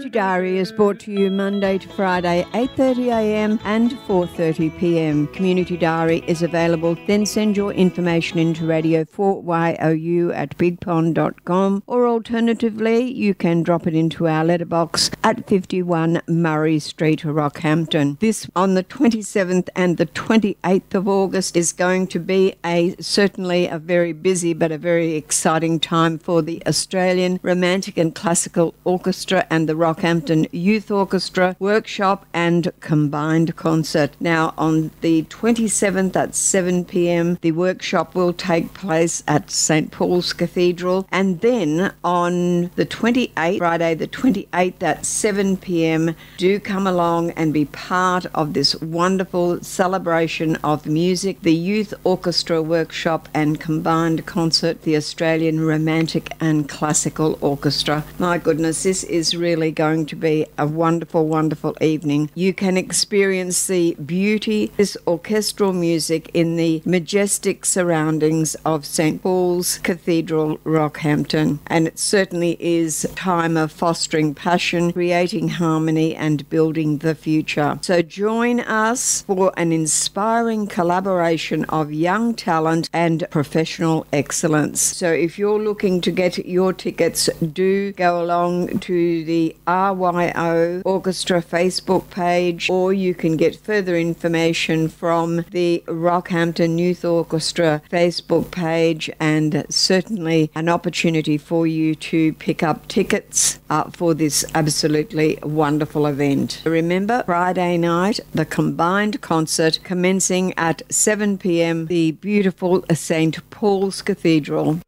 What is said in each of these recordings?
Community Diary is brought to you Monday to Friday, 8:30am and 4:30pm. Community Diary is available. Then send your information into Radio 4YOU at bigpond.com, or alternatively, you can drop it into our letterbox at 51 Murray Street, Rockhampton. This on the 27th and the 28th of August is going to be certainly a very busy but a very exciting time for the Australian Romantic and Classical Orchestra and the Rockhampton Youth Orchestra workshop and combined concert. Now, on the 27th at 7pm, the workshop will take place at St. Paul's Cathedral, and then on the 28th, Friday the 28th at 7pm, do come along and be part of this wonderful celebration of music, the Youth Orchestra workshop and combined concert, the Australian Romantic and Classical Orchestra. My goodness, this is really going to be a wonderful, wonderful evening. You can experience the beauty, this orchestral music in the majestic surroundings of St. Paul's Cathedral, Rockhampton. And it certainly is a time of fostering passion, creating harmony and building the future. So join us for an inspiring collaboration of young talent and professional excellence. So if you're looking to get your tickets, do go along to the RYO Orchestra Facebook page, or you can get further information from the Rockhampton Youth Orchestra Facebook page, and certainly an opportunity for you to pick up tickets for this absolutely wonderful event. Remember, Friday night, the combined concert commencing at 7pm, the beautiful St. Paul's Cathedral.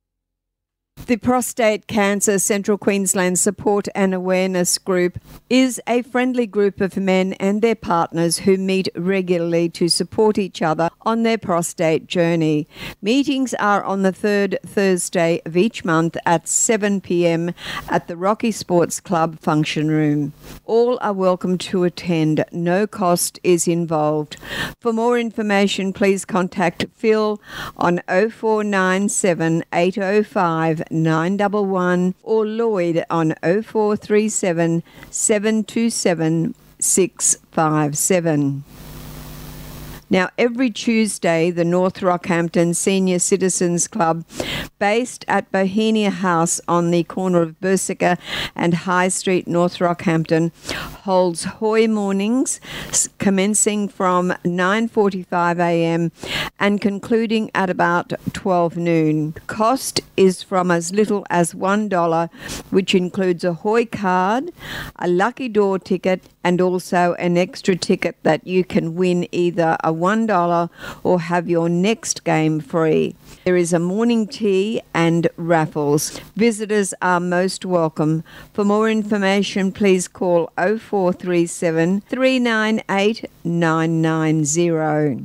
The Prostate Cancer Central Queensland Support and Awareness Group is a friendly group of men and their partners who meet regularly to support each other on their prostate journey. Meetings are on the third Thursday of each month at 7pm at the Rocky Sports Club function room. All are welcome to attend. No cost is involved. For more information, please contact Phil on 0497 805 911 or Lloyd on 0437 727 657. Now, every Tuesday, the North Rockhampton Senior Citizens Club, based at Bohemia House on the corner of Bersica and High Street, North Rockhampton, holds Hoy mornings commencing from 9:45am and concluding at about 12 noon. Cost is from as little as $1, which includes a Hoy card, a lucky door ticket, and also an extra ticket that you can win either a $1 or have your next game free. There is a morning tea and raffles. Visitors are most welcome. For more information, please call 0437 398 990.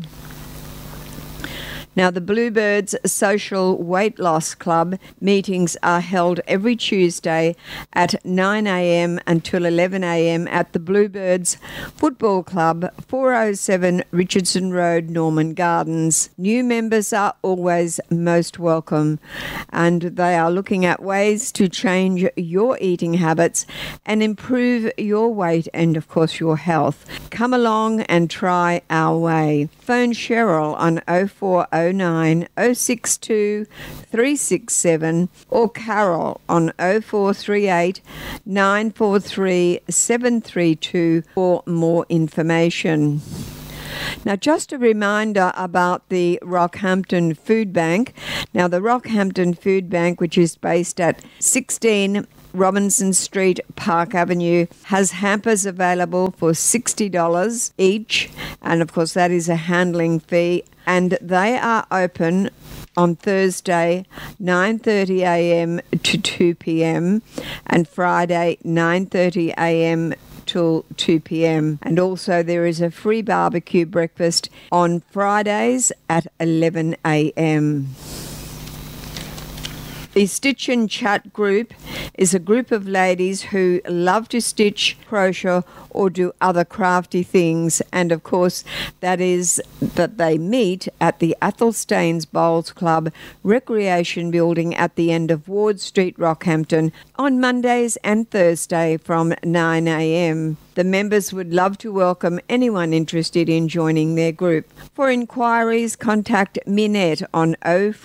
Now, the Bluebirds Social Weight Loss Club meetings are held every Tuesday at 9am until 11am at the Bluebirds Football Club, 407 Richardson Road, Norman Gardens. New members are always most welcome, and they are looking at ways to change your eating habits and improve your weight and, of course, your health. Come along and try our way. Phone Cheryl on 0409 062 367 or Carol on 0438 943 732 for more information. Now, just a reminder about the Rockhampton Food Bank. Now, the Rockhampton Food Bank, which is based at 16 Robinson Street, Park Avenue, has hampers available for $60 each, and of course that is a handling fee, and they are open on Thursday 9:30am to 2pm and Friday 9:30am till 2pm. And also there is a free barbecue breakfast on Fridays at 11am. The Stitch and Chat group is a group of ladies who love to stitch, crochet, or do other crafty things. And of course, that is that they meet at the Athelstane's Bowls Club Recreation Building at the end of Ward Street, Rockhampton, on Mondays and Thursday from 9 a.m. The members would love to welcome anyone interested in joining their group. For inquiries, contact Minette on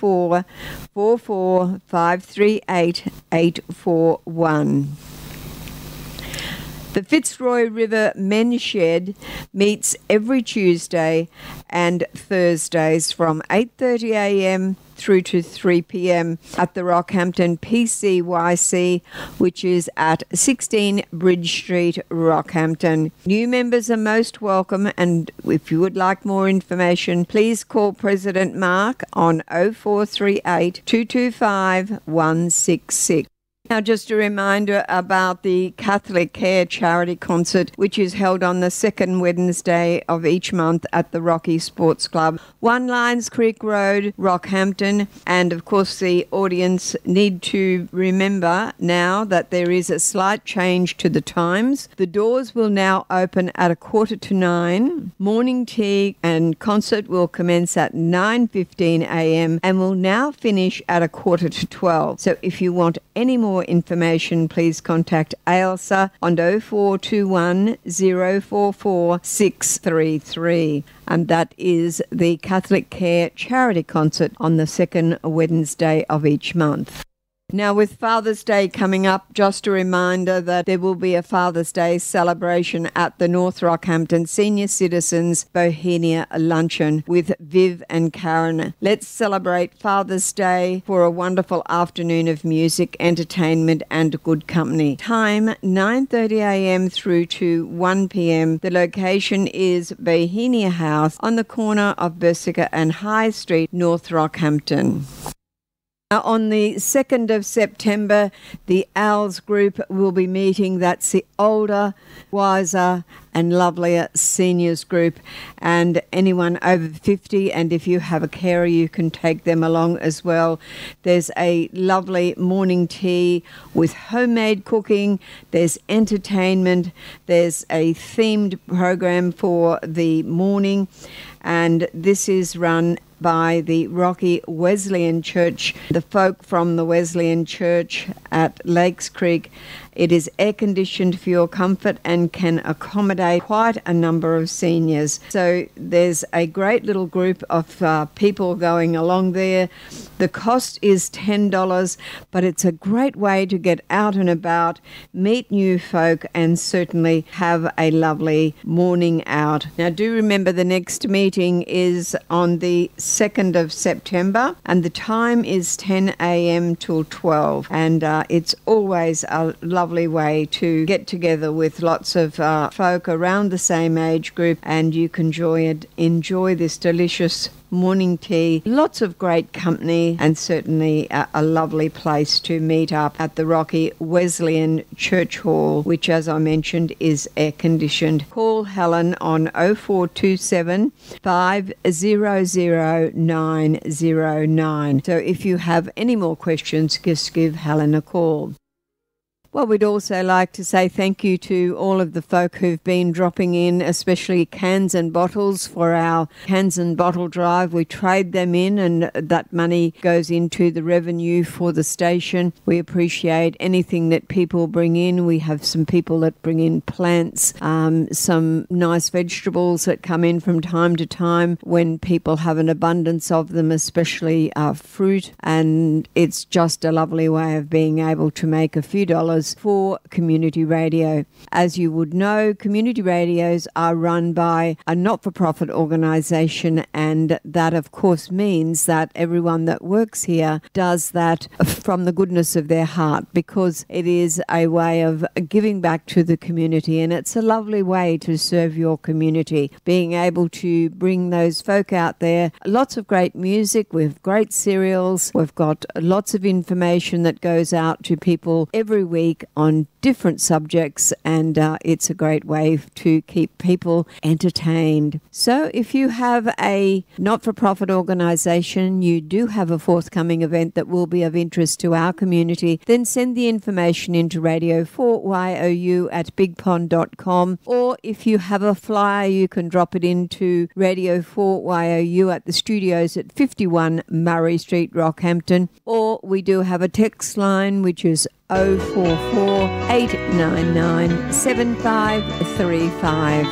0444 538 841. The Fitzroy River Men's Shed meets every Tuesday and Thursdays from 8:30 a.m. through to 3 p.m. at the Rockhampton PCYC, which is at 16 Bridge Street, Rockhampton. New members are most welcome, and if you would like more information, please call President Mark on 0438 225 166. Now, just a reminder about the Catholic Care Charity Concert, which is held on the second Wednesday of each month at the Rocky Sports Club, 1 Lions Creek Road, Rockhampton. And, of course, the audience need to remember now that there is a slight change to the times. The doors will now open at 8:45. Morning tea and concert will commence at 9:15 a.m. and will now finish at 11:45. So if you want any more information, please contact Ailsa on 0421 044 633. And that is the Catholic Care Charity Concert on the second Wednesday of each month. Now, with Father's Day coming up, just a reminder that there will be a Father's Day celebration at the North Rockhampton Senior Citizens Bohemia Luncheon with Viv and Karen. Let's celebrate Father's Day for a wonderful afternoon of music, entertainment and good company. Time 9:30 a.m. through to 1 p.m. The location is Bohemia House on the corner of Bersica and High Street, North Rockhampton. Now, on the 2nd of September, the OWLS group will be meeting. That's the older, wiser and lovelier seniors group, and anyone over 50, and if you have a carer, you can take them along as well. There's a lovely morning tea with homemade cooking, there's entertainment, there's a themed program for the morning, and this is run by the Rocky Wesleyan Church, the folk from the Wesleyan Church at Lakes Creek. It is air-conditioned for your comfort and can accommodate quite a number of seniors. So there's a great little group of people going along there. The cost is $10, but it's a great way to get out and about, meet new folk, and certainly have a lovely morning out. Now, do remember the next meeting is on the 2nd of September, and the time is 10 a.m. till 12. And it's always a lovely way to get together with lots of folk around the same age group, and you can enjoy this delicious morning tea, lots of great company, and certainly a lovely place to meet up at the Rocky Wesleyan Church Hall, which, as I mentioned, is air conditioned. Call Helen on 0427 500 909. So if you have any more questions, just give Helen a call. Well, we'd also like to say thank you to all of the folk who've been dropping in, especially cans and bottles for our cans and bottle drive. We trade them in, and that money goes into the revenue for the station. We appreciate anything that people bring in. We have some people that bring in plants, some nice vegetables that come in from time to time when people have an abundance of them, especially fruit. And it's just a lovely way of being able to make a few dollars for community radio. As you would know, community radios are run by a not-for-profit organisation, and that of course means that everyone that works here does that from the goodness of their heart, because it is a way of giving back to the community, and it's a lovely way to serve your community, being able to bring those folk out there. Lots of great music, we've great cereals, we've got lots of information that goes out to people every week on different subjects, and it's a great way to keep people entertained. So if you have a not-for-profit organisation, you do have a forthcoming event that will be of interest to our community, then send the information into Radio 4YOU at bigpond.com, or if you have a flyer, you can drop it into Radio 4YOU at the studios at 51 Murray Street, Rockhampton, or we do have a text line which is 044 899 7535.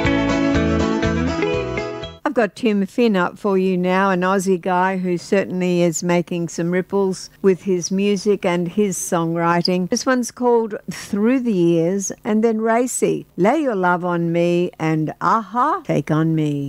I've got Tim Finn up for you now, an Aussie guy who certainly is making some ripples with his music and his songwriting. This one's called Through the Years, and then Racy, Lay Your Love on Me, and Aha, Take on Me.